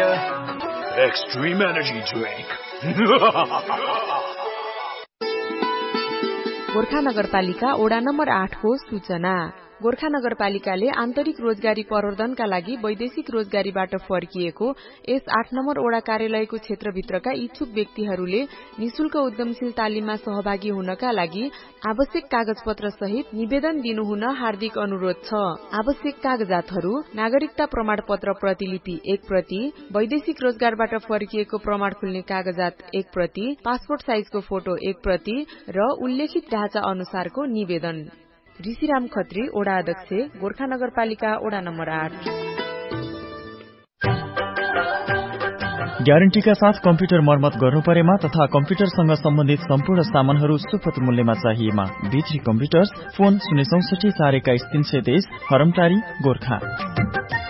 Extreme Energy Drink. Gorkha नगरपालिका वडा number 8 को सूचना। गोर्खा नगरपालिकाले आन्तरिक रोजगारी प्रवर्धनका लागि वैदेशिक रोजगारीबाट फर्किएको यस 8 नम्बर वडा कार्यालयको क्षेत्रभित्रका इच्छुक व्यक्तिहरूले निशुल्क उद्यमशील तालिममा सहभागी हुनका लागि आवश्यक कागजपत्र सहित निवेदन दिनुहुन हार्दिक अनुरोध छ। आवश्यक कागजातहरू नागरिकता प्रमाणपत्र प्रतिलिपि 1 प्रति, वैदेशिक रोजगारबाट फर्किएको प्रमाण खुल्ने कागजात 1 प्रति, पासपोर्ट साइजको फोटो 1 प्रति र उल्लेखित ढाँचा अनुसारको निवेदन। ऋषिराम खत्री, वडा अध्यक्ष, गोर्खा नगरपालिका वडा नम्बर 8। ग्यारेन्टीका साथ कम्प्युटर मर्मत गर्नु परेमा तथा कम्प्युटरसँग सम्बन्धित सम्पूर्ण सामानहरू सुपथ मूल्यमा चाहिएमा B3 कम्प्युटर्स, फोन 064 421 323, हरमटारी, गोर्खा।